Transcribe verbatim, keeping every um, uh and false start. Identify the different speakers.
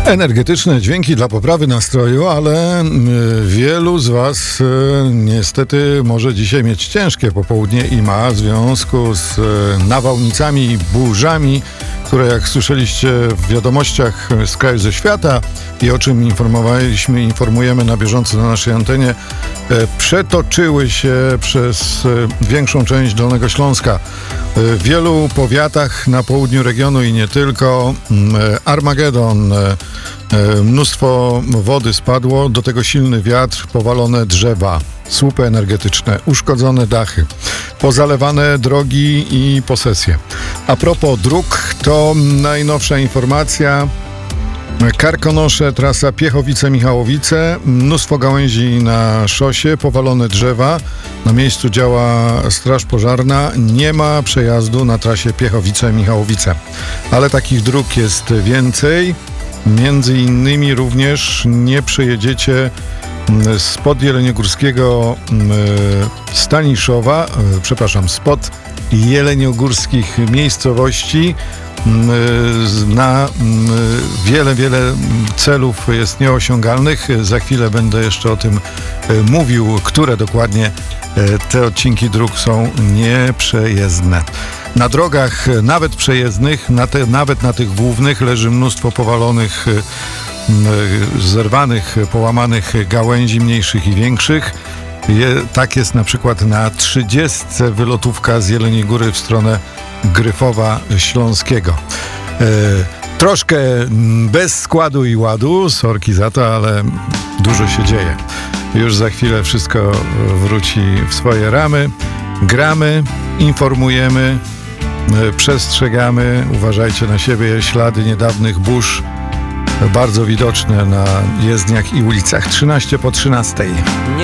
Speaker 1: Energetyczne dźwięki dla poprawy nastroju, ale y, wielu z Was y, niestety może dzisiaj mieć ciężkie popołudnie i ma w związku z y, nawałnicami i burzami, które, jak słyszeliście w wiadomościach z kraju, ze świata i o czym informowaliśmy, informujemy na bieżąco na naszej antenie, y, przetoczyły się przez y, większą część Dolnego Śląska. W wielu powiatach na południu regionu i nie tylko Armagedon, mnóstwo wody spadło, do tego silny wiatr, powalone drzewa, słupy energetyczne, uszkodzone dachy, pozalewane drogi i posesje. A propos dróg, to najnowsza informacja. Karkonosze, trasa Piechowice-Michałowice, mnóstwo gałęzi na szosie, powalone drzewa, na miejscu działa straż pożarna, nie ma przejazdu na trasie Piechowice-Michałowice. Ale takich dróg jest więcej, między innymi również nie przejedziecie spod Jeleniogórskiego Staniszowa, przepraszam, spod jeleniogórskich miejscowości na wiele, wiele celów jest nieosiągalnych. Za chwilę będę jeszcze o tym mówił, które dokładnie te odcinki dróg są nieprzejezdne. Na drogach nawet przejezdnych, na te, nawet na tych głównych leży mnóstwo powalonych, zerwanych, połamanych gałęzi mniejszych i większych. Je, tak jest na przykład na trzydziestce wylotówka z Jeleniej Góry w stronę Gryfowa Śląskiego. E, troszkę bez składu i ładu, sorki za to, ale dużo się dzieje. Już za chwilę wszystko wróci w swoje ramy. Gramy, informujemy, e, przestrzegamy, uważajcie na siebie, ślady niedawnych burz bardzo widoczne na jezdniach i ulicach. trzynaście po trzynastej.